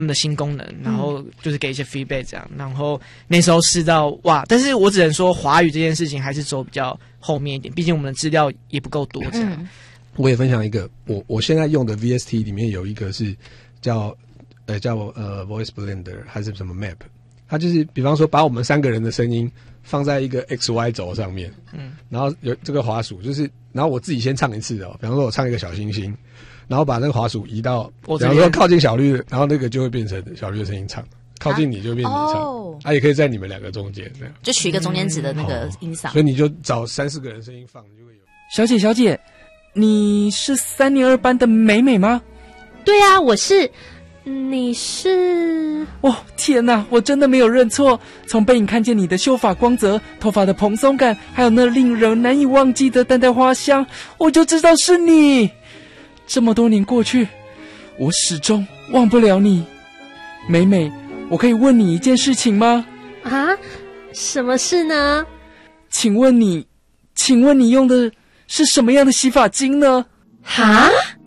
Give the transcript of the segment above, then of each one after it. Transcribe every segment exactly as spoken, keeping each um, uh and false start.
们的新功能，然后就是给一些 feedback 这样，然后那时候试到哇，但是我只能说华语这件事情还是走比较后面一点，毕竟我们的资料也不够多这样。嗯、 我也分享一个，我我现在用的 V S T 里面有一个是叫呃叫呃 Voice Blender 还是什么 Map， 它就是比方说把我们三个人的声音放在一个 X Y 轴上面，嗯，然后有这个滑鼠，就是然后我自己先唱一次哦，比方说我唱一个小星星。然后把那个滑鼠移到，比方说靠近小绿，然后那个就会变成小绿的声音唱；靠近你就变成你唱。哦，啊，也可以在你们两个中间这样， 就取一个中间值的那个音嗓。 所以你就找三四个人声音放，就会有。 小姐，小姐，你是三年二班的美美吗？ 对啊，我是。你是？ 哦，天哪，我真的没有认错。从背影看见你的秀发光泽、头发的蓬松感，还有那令人难以忘记的淡淡花香，我就知道是你。这么多年过去，我始终忘不了你。美美，我可以问你一件事情吗？ 啊？什么事呢？ 请问你，请问你用的是什么样的洗发精呢？ 哈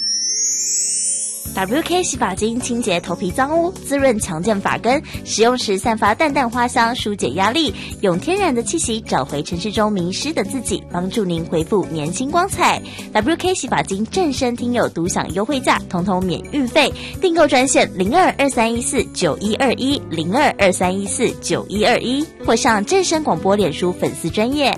？W K 洗发精清洁头皮脏污，滋润强健发根，使用时散发淡淡花香，疏解压力，用天然的气息找回城市中迷失的自己，帮助您恢复年轻光彩。W K 洗发精正身听友独享优惠价，统统免运费，订购专线零二二三一四九一二一零二二三一四九一二一，或上正声广播脸书粉丝专页。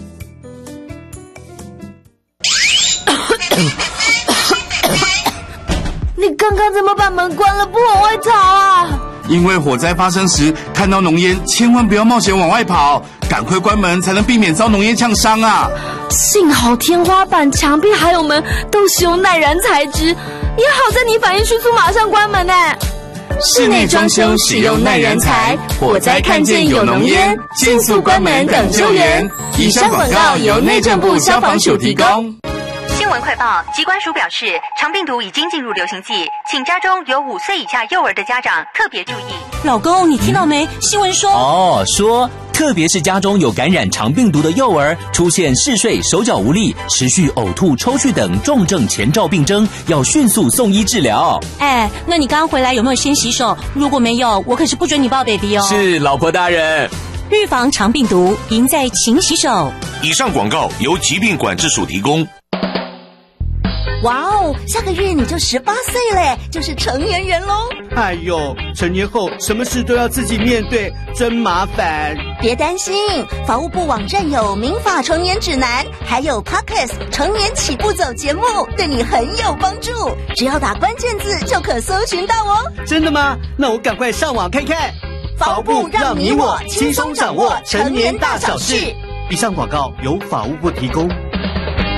你刚刚怎么把门关了不往外逃啊？ 因为火灾发生时看到浓烟，千万不要冒险往外跑，赶快关门才能避免遭浓烟呛伤啊！ 幸好天花板、墙壁还有门都使用耐燃材质，也好在你反应迅速，马上关门呢。 室内装修使用耐燃材，火灾看见有浓烟，迅速关门等救援。以上广告由内政部消防署提供。 新闻快报，疾管署表示，肠病毒已经进入流行季，请家中有五岁以下幼儿的家长特别注意。 老公，你听到没？新闻说哦，说特别是家中有感染肠病毒的幼儿，出现嗜睡、手脚无力、持续呕吐、抽搐等重症前兆病征，要迅速送医治疗。 哎，那你刚刚回来有没有先洗手？如果没有，我可是不准你抱 baby 哦。 是，老婆大人。 预防肠病毒，赢在勤洗手。 以上广告由疾病管制署提供。 哇哦，下个月你就十八岁嘞，就是成年人喽。 哎呦，成年后什么事都要自己面对，真麻烦。 别担心，法务部网站有民法成年指南，还有 Podcast 成年起步走节目，对你很有帮助。只要打关键字就可搜寻到哦。 真的吗？那我赶快上网看看。 法务部让你我轻松掌握成年大小事。 以上广告由法务部提供。